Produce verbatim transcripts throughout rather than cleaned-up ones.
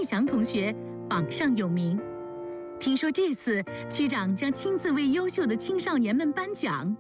祥同学榜上有名。听说这次区长将亲自为优秀的青少年们颁奖。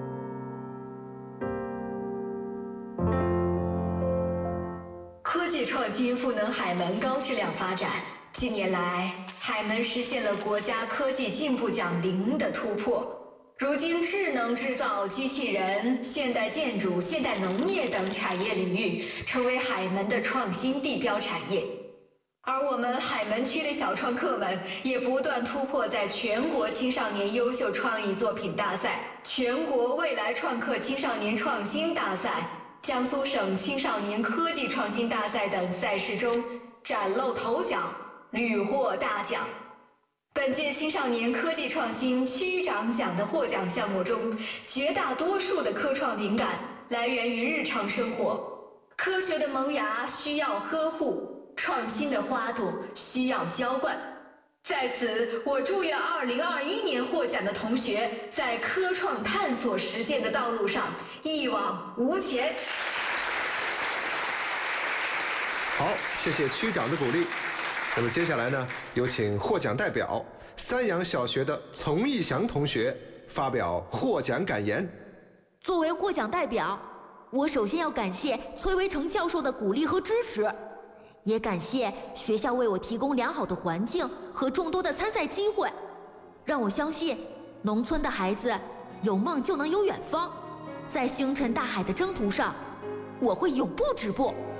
科技创新赋能海门高质量发展。近年来，海门实现了国家科技进步奖零的突破。如今，智能制造、机器人、现代建筑、现代农业等产业领域成为海门的创新地标产业。而我们海门区的小创客们也不断突破，在全国青少年优秀创意作品大赛、全国未来创客青少年创新大赛、江苏省青少年科技创新大赛等赛事中崭露头角，屡获大奖。本届青少年科技创新区长奖的获奖项目中，绝大多数的科创灵感来源于日常生活。科学的萌芽需要呵护，创新的花朵需要浇灌。在此，我祝愿二零二一年获奖的同学在科创探索实践的道路上一往无前。 好，谢谢区长的鼓励。那么接下来呢，有请获奖代表三阳小学的丛义祥同学发表获奖感言。 作为获奖代表，我首先要感谢崔维成教授的鼓励和支持，也感谢学校为我提供良好的环境和众多的参赛机会，让我相信农村的孩子有梦就能有远方，在星辰大海的征途上，我会永不止步。